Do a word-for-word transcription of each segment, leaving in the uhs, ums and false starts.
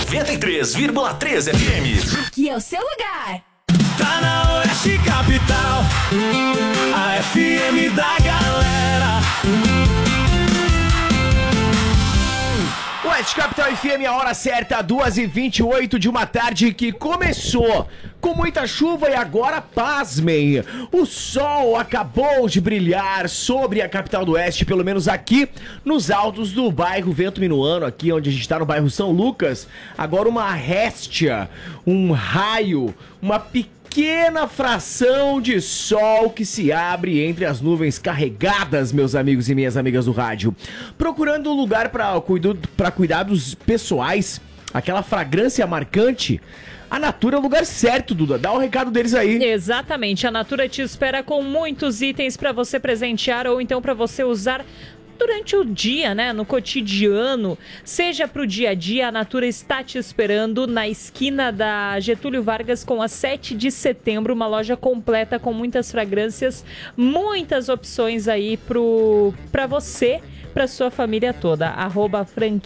noventa e três vírgula três F M. Que é o seu lugar. Tá na Oeste Capital, a F M da galera. Oeste Capital F M, a hora certa, duas e vinte e oito de uma tarde que começou com muita chuva e agora, pasmem, o sol acabou de brilhar sobre a capital do Oeste, pelo menos aqui nos altos do bairro Vento Minuano, aqui onde a gente está no bairro São Lucas. Agora uma réstia, um raio, uma pequena pequena fração de sol que se abre entre as nuvens carregadas, meus amigos e minhas amigas do rádio. Procurando um lugar para cuidados pessoais, aquela fragrância marcante, a Natura é o lugar certo, Duda. Dá o recado deles aí. Exatamente. A Natura te espera com muitos itens para você presentear ou então para você usar durante o dia, né, no cotidiano, seja para o dia a dia. A Natura está te esperando na esquina da Getúlio Vargas com a sete de setembro, uma loja completa com muitas fragrâncias, muitas opções aí para você, para sua família toda. Arroba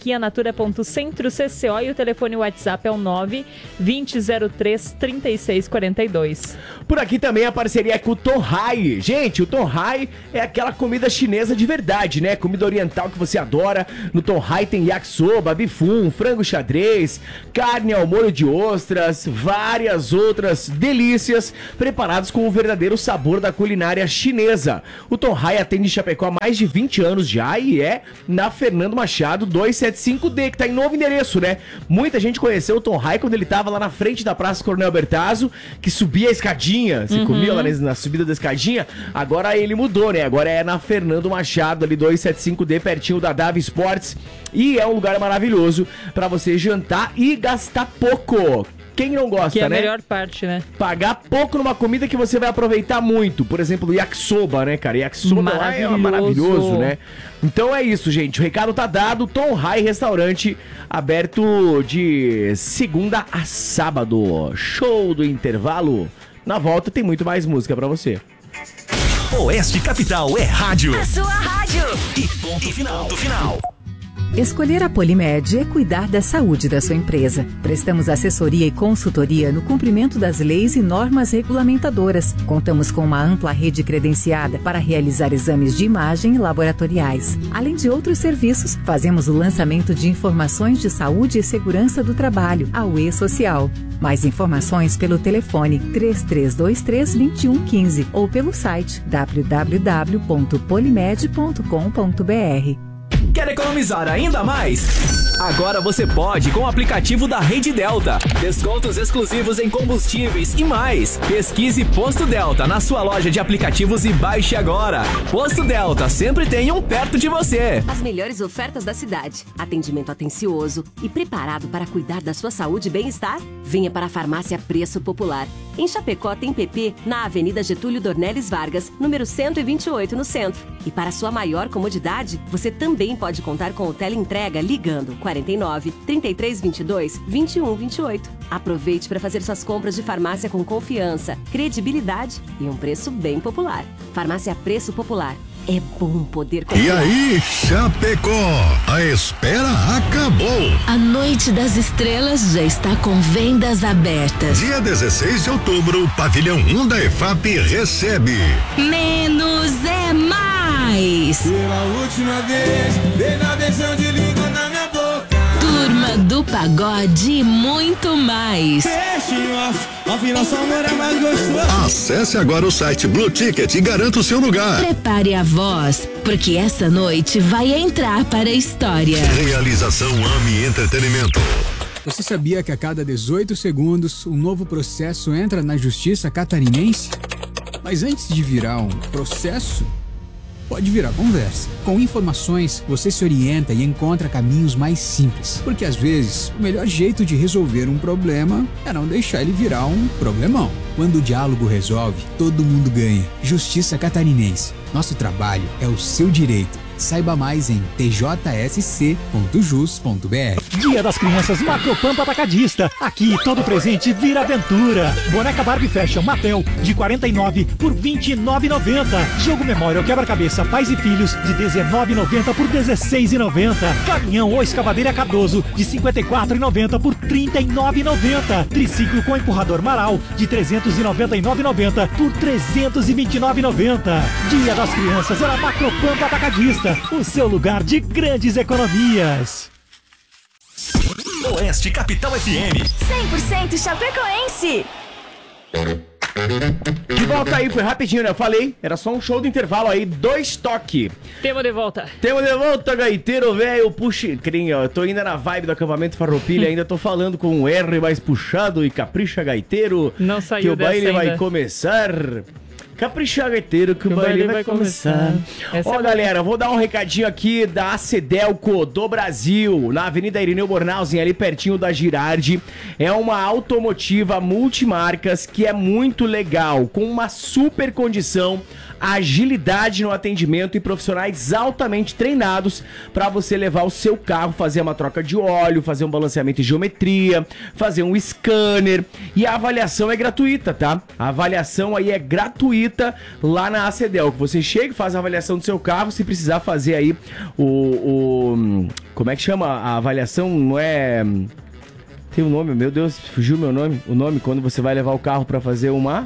franquianatura.centrocco e o telefone WhatsApp é o nove vinte zero três trinta e seis quarenta e dois. Por aqui também a parceria é com o Tonhai. Gente, o Tonhai é aquela comida chinesa de verdade, né? Comida oriental que você adora. No Tonhai tem yakisoba, bifum, frango xadrez, carne ao molho de ostras, várias outras delícias preparadas com o verdadeiro sabor da culinária chinesa. O Tonhai atende Chapecó há mais de vinte anos já e é na Fernando Machado duzentos e setenta e cinco D, que tá em novo endereço, né? Muita gente conheceu o Tonhai quando ele tava lá na frente da Praça Coronel Bertazzo, que subia a escadinha, você uhum. comia lá na subida da escadinha. Agora ele mudou, né? Agora é na Fernando Machado, ali duzentos e setenta e cinco D, pertinho da Dava Esportes, e é um lugar maravilhoso pra você jantar e gastar pouco. Quem não gosta, que é a né? melhor parte, né? Pagar pouco numa comida que você vai aproveitar muito. Por exemplo, o yakisoba, né, cara? Yakisoba lá é maravilhoso, né? Então é isso, gente. O recado tá dado. Tonhai Restaurante, aberto de segunda a sábado. Show do intervalo. Na volta tem muito mais música pra você. Oeste Capital é rádio. A sua rádio. E ponto final do final. Escolher a Polimed é cuidar da saúde da sua empresa. Prestamos assessoria e consultoria no cumprimento das leis e normas regulamentadoras. Contamos com uma ampla rede credenciada para realizar exames de imagem e laboratoriais. Além de outros serviços, fazemos o lançamento de informações de saúde e segurança do trabalho, a U E Social. Mais informações pelo telefone três três dois três, dois um um cinco ou pelo site w w w ponto polimed ponto com ponto b r. Quer economizar ainda mais? Agora você pode com o aplicativo da Rede Delta. Descontos exclusivos em combustíveis e mais. Pesquise Posto Delta na sua loja de aplicativos e baixe agora. Posto Delta, sempre tem um perto de você. As melhores ofertas da cidade. Atendimento atencioso e preparado para cuidar da sua saúde e bem-estar? Venha para a Farmácia Preço Popular. Em Chapecó tem P P na Avenida Getúlio Dornelles Vargas, número cento e vinte e oito, no centro. E para sua maior comodidade, você também pode contar com o teleentrega ligando quarenta e nove, trinta e três, vinte e dois, vinte e um, vinte e oito. Aproveite para fazer suas compras de farmácia com confiança, credibilidade e um preço bem popular. Farmácia Preço Popular. É bom poder comprar. E aí, Chapecó, a espera acabou. A Noite das Estrelas já está com vendas abertas. Dia dezesseis de outubro, Pavilhão um da E F A P recebe Menos é Mais. Pela última vez, dei na beijão de língua na minha boca. Turma do Pagode e muito mais. Afinal, só amor é mais gostoso. Acesse agora o site Blue Ticket e garanta o seu lugar. Prepare a voz, porque essa noite vai entrar para a história. Realização AMI Entretenimento. Você sabia que a cada dezoito segundos um novo processo entra na justiça catarinense? Mas antes de virar um processo, pode virar conversa. Com informações, você se orienta e encontra caminhos mais simples. Porque às vezes, o melhor jeito de resolver um problema é não deixar ele virar um problemão. Quando o diálogo resolve, todo mundo ganha. Justiça Catarinense. Nosso trabalho é o seu direito. Saiba mais em t j s c ponto jus ponto b r. Dia das Crianças Macropampa Atacadista. Aqui todo presente vira aventura. Boneca Barbie Fashion Mattel de quarenta e nove por vinte e nove reais e noventa centavos. Jogo Memorial Quebra-Cabeça Pais e Filhos de dezenove reais e noventa centavos por dezesseis reais e noventa centavos. Caminhão ou escavadeira Cardoso de cinquenta e quatro reais e noventa centavos por trinta e nove reais e noventa centavos. Triciclo com empurrador Maral de trezentos e noventa e nove reais e noventa centavos por trezentos e vinte e nove reais e noventa centavos. Dia das Crianças era Macropampa Atacadista. O seu lugar de grandes economias. Oeste Capital F M. cem por cento Chapecoense. De volta aí, foi rapidinho, né? Eu falei, era só um show do intervalo aí, dois toques. Temos de volta. Temos de volta, gaiteiro, velho, puxa, crinha, ó, eu tô ainda na vibe do acampamento Farroupilha, ainda tô falando com um R mais puxado e capricha, gaiteiro. Não saiu que o baile dessa vai ainda. começar. Capricha, gaiteiro, que o baile vai, vai começar. começar. Ó, é galera, vou dar um recadinho aqui da Acedelco do Brasil, na Avenida Irineu Bornhausen, ali pertinho da Girardi. É uma automotiva multimarcas que é muito legal, com uma super condição, agilidade no atendimento e profissionais altamente treinados para você levar o seu carro, fazer uma troca de óleo, fazer um balanceamento em geometria, fazer um scanner, e a avaliação é gratuita, tá? A avaliação aí é gratuita lá na Acedelco. Você chega, faz a avaliação do seu carro, se precisar fazer aí o, o como é que chama? A avaliação não é... Tem um nome, meu Deus, fugiu meu nome. O nome quando você vai levar o carro para fazer uma...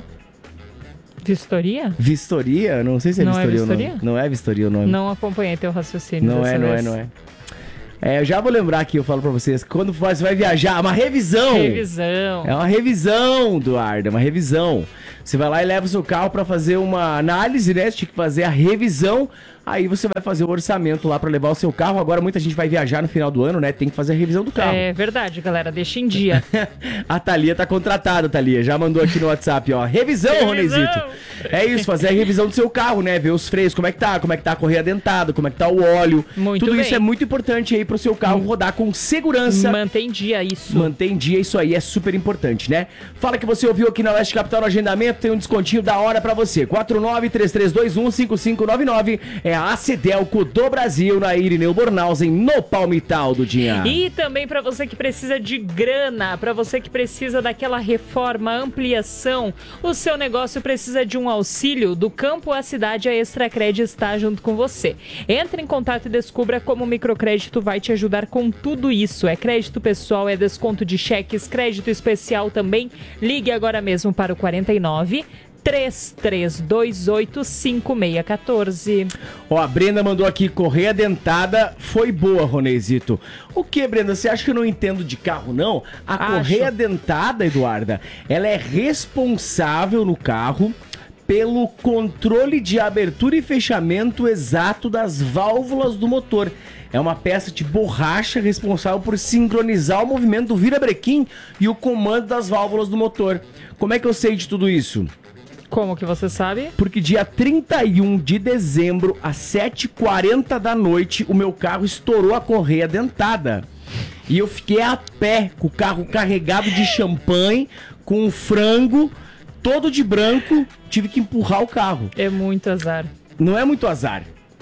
Vistoria? Vistoria? Não sei se é não vistoria, é vistoria o nome. Não é vistoria o nome. Não acompanhei teu raciocínio. Não é, não vez. é, não é. É, eu já vou lembrar aqui, eu falo pra vocês, quando você vai viajar, uma revisão. Revisão. É uma revisão, Eduardo, é uma revisão. Você vai lá e leva o seu carro pra fazer uma análise, né? Você tinha que fazer a revisão. Aí você vai fazer o orçamento lá pra levar o seu carro. Agora muita gente vai viajar no final do ano, né? Tem que fazer a revisão do carro. É verdade, galera. Deixa em dia. A Thalia tá contratada, Thalia. Já mandou aqui no WhatsApp, ó. Revisão, revisão. Ronezito. É isso, fazer a revisão do seu carro, né? Ver os freios, como é que tá, como é que tá a correia dentada, como é que tá o óleo. Muito Tudo bem. isso é muito importante aí pro seu carro rodar com segurança. Mantém em dia isso. Mantém em dia, isso aí é super importante, né? Fala que você ouviu aqui na Oeste Capital no agendamento, tem um descontinho da hora pra você. quatro nove três três dois um cinco cinco nove nove é a Acedelco do Brasil, na Irineu Bornhausen, no Palmital do Dinha. E também para você que precisa de grana, para você que precisa daquela reforma, ampliação, o seu negócio precisa de um auxílio, do campo à cidade, a Extracred está junto com você. Entre em contato e descubra como o microcrédito vai te ajudar com tudo isso. É crédito pessoal, é desconto de cheques, crédito especial também. Ligue agora mesmo para o quarenta e nove, três três dois oito, cinco seis um quatro. Ó, a Brenda mandou aqui, correia dentada foi boa, Ronezito. O que, Brenda? Você acha que eu não entendo de carro, não? A Acho. correia dentada, Eduarda, ela é responsável no carro pelo controle de abertura e fechamento exato das válvulas do motor. É uma peça de borracha responsável por sincronizar o movimento do virabrequim e o comando das válvulas do motor. Como é que eu sei de tudo isso? Como que você sabe? Porque dia trinta e um de dezembro, às sete e quarenta da noite, o meu carro estourou a correia dentada. E eu fiquei a pé, com o carro carregado de champanhe, com um frango, todo de branco, tive que empurrar o carro. É muito azar. Não é muito azar.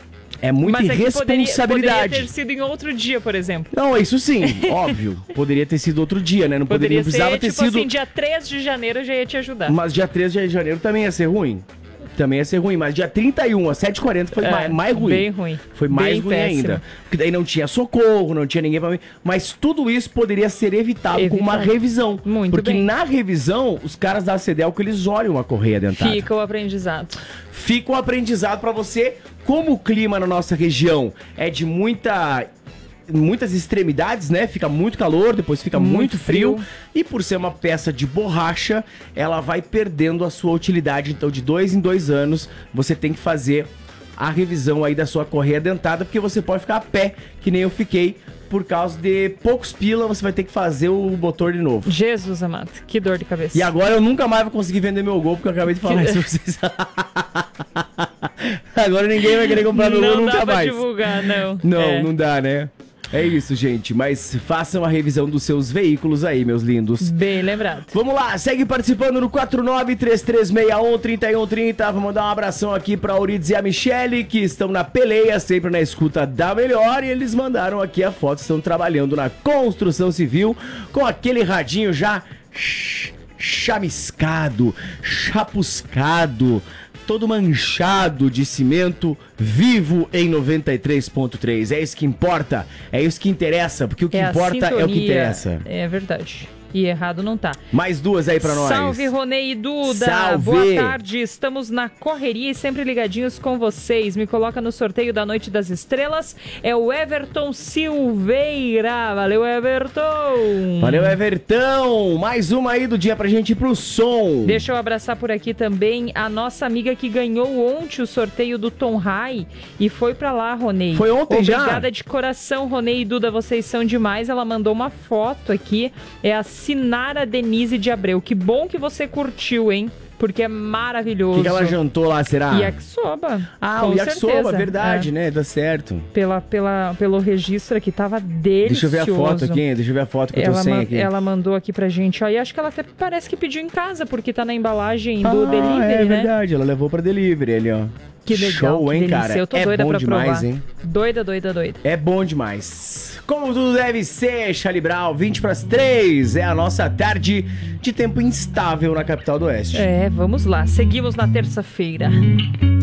É muita Mas é que irresponsabilidade. Poderia, poderia ter sido em outro dia, por exemplo. Não, isso sim, óbvio. Poderia ter sido outro dia, né? Não, poderia, Poderia não precisava ser, ter tipo sido... assim, dia três de janeiro já ia te ajudar. Mas dia três de janeiro também ia ser ruim. Também ia ser ruim, mas dia trinta e um, às sete e quarenta foi É, mais, mais ruim. bem ruim. Foi mais Bem ruim péssimo. ainda. Porque daí não tinha socorro, não tinha ninguém pra mim. Mas tudo isso poderia ser evitado Evitado. com uma revisão. Muito Porque bem. na revisão, os caras da Acedelco, eles olham a correia dentada. Fica o aprendizado. Fica um aprendizado pra você. Como o clima na nossa região é de muita... muitas extremidades, né? Fica muito calor, depois fica muito, Muito frio. frio. E por ser uma peça de borracha, ela vai perdendo a sua utilidade. Então, de dois em dois anos, você tem que fazer a revisão aí da sua correia dentada, porque você pode ficar a pé, que nem eu fiquei. Por causa de poucos pila, você vai ter que fazer o motor de novo. Jesus amado, que dor de cabeça. E agora eu nunca mais vou conseguir vender meu Gol, porque eu acabei de falar Que- isso pra vocês. Agora ninguém vai querer comprar meu Gol Não nunca dá pra mais. divulgar, não. Não, É. não dá, né? É isso, gente. Mas façam a revisão dos seus veículos aí, meus lindos. Bem lembrado. Vamos lá, segue participando no quatro nove três três seis um, três um três zero. Vou mandar um abração aqui pra Aurides e a Michele, que estão na peleia, sempre na escuta da melhor. E eles mandaram aqui a foto, estão trabalhando na construção civil com aquele radinho já chamiscado, chapuscado, todo manchado de cimento, vivo em noventa e três ponto três. É isso que importa, é isso que interessa, porque o que é importa é o que interessa. É verdade. E errado não tá. Mais duas aí pra nós. Salve, Ronei e Duda. Salve. Boa tarde. Estamos na correria e sempre ligadinhos com vocês. Me coloca no sorteio da Noite das Estrelas. É o Everton Silveira. Valeu, Everton. Valeu, Everton. Mais uma aí do dia pra gente ir pro som. Deixa eu abraçar por aqui também a nossa amiga que ganhou ontem o sorteio do Tom High e foi pra lá, Ronei. Foi ontem já? Obrigada de coração, Ronei e Duda. Vocês são demais. Ela mandou uma foto aqui. É a Sinara Denise de Abreu. Que bom que você curtiu, hein? Porque é maravilhoso. O que, que ela jantou lá, será? Yakisoba. Ah, o yakisoba, verdade, é. né? Dá certo. Pela, pela, pelo registro aqui, tava delicioso. Deixa eu ver a foto aqui, deixa eu ver a foto que ela eu tô sem aqui. Ela mandou aqui pra gente, ó, e acho que ela até parece que pediu em casa, porque tá na embalagem do ah, delivery, é né? verdade, ela levou pra delivery ali, ó. Que legal, show, que hein, delícia. cara? Eu tô é doida bom pra demais, provar. Hein? Doida, doida, doida. É bom demais. Como tudo deve ser, Charlie Brown, vinte para as três. É a nossa tarde de tempo instável na capital do Oeste. É, vamos lá. Seguimos na terça-feira.